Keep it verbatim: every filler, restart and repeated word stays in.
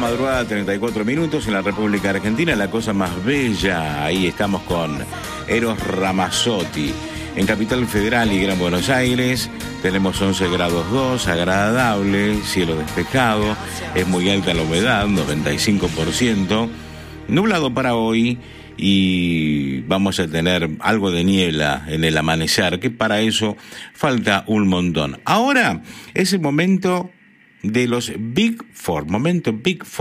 madrugada, treinta y cuatro minutos en la República Argentina, la cosa más bella. Ahí estamos con Eros Ramazzotti. En Capital Federal y Gran Buenos Aires tenemos once grados dos, agradable, cielo despejado, es muy alta la humedad, noventa y cinco por ciento, nublado para hoy y vamos a tener algo de niebla en el amanecer, que para eso falta un montón. Ahora es el momento de los Big Four, momento Big Four.